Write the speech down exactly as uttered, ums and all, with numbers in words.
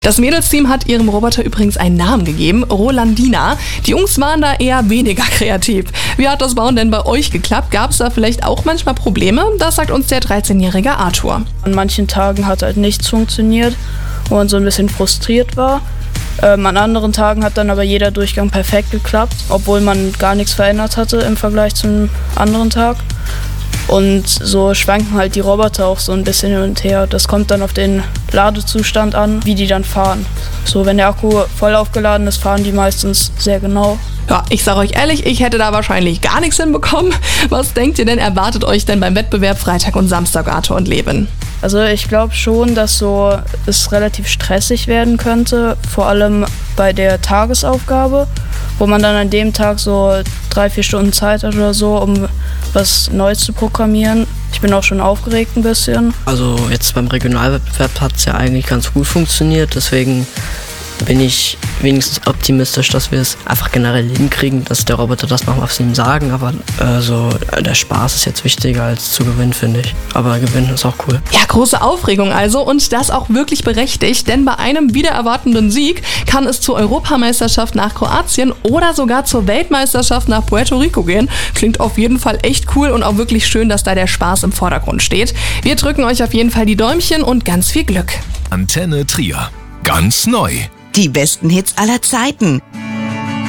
Das Mädelsteam hat ihrem Roboter übrigens einen Namen gegeben, Rolandina. Die Jungs waren da eher weniger kreativ. Wie hat das Bauen denn bei euch geklappt? Gab es da vielleicht auch manchmal Probleme? Das sagt uns der dreizehnjährige Arthur. An manchen Tagen hat halt nichts funktioniert, wo man so ein bisschen frustriert war. Ähm, an anderen Tagen hat dann aber jeder Durchgang perfekt geklappt, obwohl man gar nichts verändert hatte im Vergleich zum anderen Tag. Und so schwanken halt die Roboter auch so ein bisschen hin und her. Das kommt dann auf den Ladezustand an, wie die dann fahren. So, wenn der Akku voll aufgeladen ist, fahren die meistens sehr genau. Ja, ich sage euch ehrlich, ich hätte da wahrscheinlich gar nichts hinbekommen. Was denkt ihr denn, erwartet euch denn beim Wettbewerb Freitag und Samstag, Arthur und Levin? Also ich glaube schon, dass so es relativ stressig werden könnte, vor allem bei der Tagesaufgabe, wo man dann an dem Tag so drei, vier Stunden Zeit hat oder so, um was Neues zu programmieren. Ich bin auch schon aufgeregt ein bisschen. Also jetzt beim Regionalwettbewerb hat es ja eigentlich ganz gut funktioniert, deswegen bin ich wenigstens optimistisch, dass wir es einfach generell hinkriegen, dass der Roboter das macht, was sie ihm sagen. Aber äh, so, der Spaß ist jetzt wichtiger als zu gewinnen, finde ich. Aber gewinnen ist auch cool. Ja, große Aufregung also und das auch wirklich berechtigt, denn bei einem wieder erwartenden Sieg kann es zur Europameisterschaft nach Kroatien oder sogar zur Weltmeisterschaft nach Puerto Rico gehen. Klingt auf jeden Fall echt cool und auch wirklich schön, dass da der Spaß im Vordergrund steht. Wir drücken euch auf jeden Fall die Däumchen und ganz viel Glück. Antenne Trier. Ganz neu. Die besten Hits aller Zeiten.